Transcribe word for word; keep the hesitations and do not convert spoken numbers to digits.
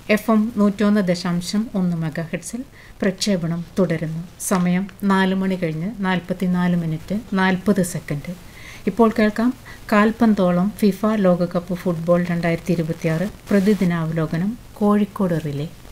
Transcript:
F M നൂറ്റൊന്ന് ദശാംശം ഒന്ന് മെഗാ ഹെഡ്സിൽ പ്രക്ഷേപണം തുടരുന്നു. സമയം നാല് മണി കഴിഞ്ഞ് നാൽപ്പത്തിനാല് മിനിറ്റ് നാൽപ്പത് സെക്കൻഡ്. ഇപ്പോൾ കേൾക്കാം കാൽപന്തോളം ഫിഫ ലോകകപ്പ് ഫുട്ബോൾ രണ്ടായിരത്തി ഇരുപത്തിയാറ് പ്രതിദിനാവലോകനം കോഴിക്കോട് റിലേ.